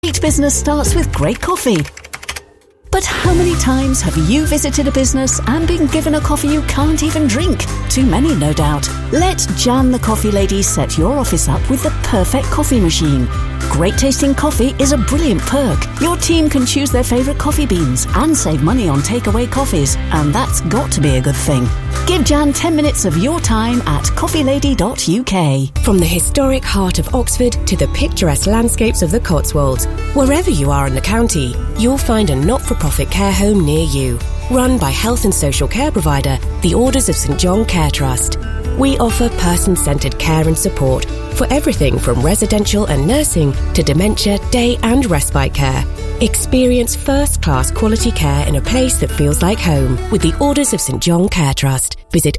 Great business starts with great coffee. But how many times have you visited a business and been given a coffee you can't even drink? Too many, no doubt. Let Jan the Coffee Lady set your office up with the perfect coffee machine. Great tasting coffee is a brilliant perk. Your team can choose their favourite coffee beans and save money on takeaway coffees, and that's got to be a good thing. Give Jan 10 minutes of your time at coffeelady.uk. From the historic heart of Oxford to the picturesque landscapes of the Cotswolds, wherever you are in the county, you'll find a not-for-profit care home near you. Run by health and social care provider, the Orders of St John Care Trust. We offer person-centred care and support for everything from residential and nursing to dementia, day and respite care. Experience first-class quality care in a place that feels like home with the Orders of St John Care Trust. Visit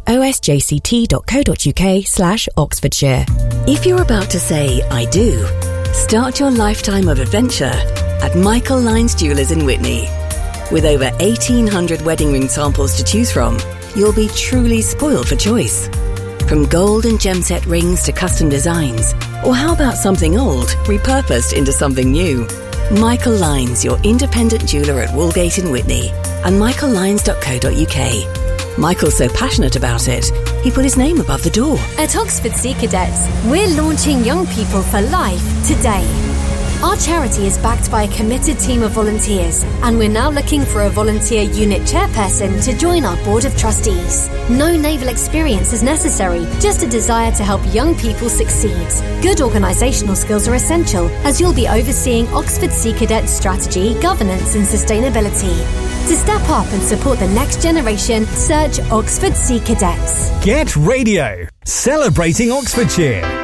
osjct.co.uk/Oxfordshire. If you're about to say, I do, start your lifetime of adventure at Michael Lyons Jewellers in Witney. With over 1,800 wedding ring samples to choose from, you'll be truly spoiled for choice. From gold and gem set rings to custom designs, or how about something old repurposed into something new? Michael Lyons, your independent jeweller at Woolgate in Witney, and michaellyons.co.uk. Michael's so passionate about it, he put his name above the door. At Oxford Sea Cadets, we're launching Young People for Life today. Our charity is backed by a committed team of volunteers, and we're now looking for a volunteer unit chairperson to join our board of trustees. No naval experience is necessary, just a desire to help young people succeed. Good organisational skills are essential, as you'll be overseeing Oxford Sea Cadets strategy, governance and sustainability. To step up and support the next generation, search Oxford Sea Cadets. Get Radio, celebrating Oxfordshire.